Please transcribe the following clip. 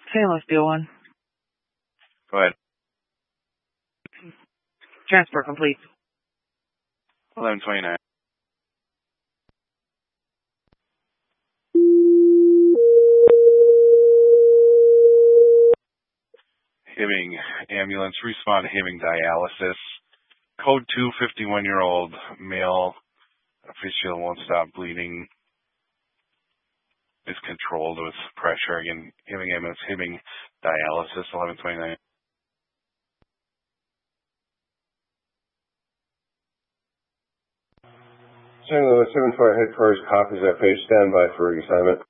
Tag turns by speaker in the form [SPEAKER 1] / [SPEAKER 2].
[SPEAKER 1] St. Louis Steel 1.
[SPEAKER 2] Go ahead.
[SPEAKER 1] Transport complete.
[SPEAKER 2] 1129. Hibbing ambulance, respond to Hibbing dialysis. Code 2, 51-year-old male, official won't stop bleeding, is controlled with pressure. Again, Hibbing ambulance, Hibbing dialysis, 1129.
[SPEAKER 3] St. Louis 7-4 headquarters copies that page. Stand by for reassignment.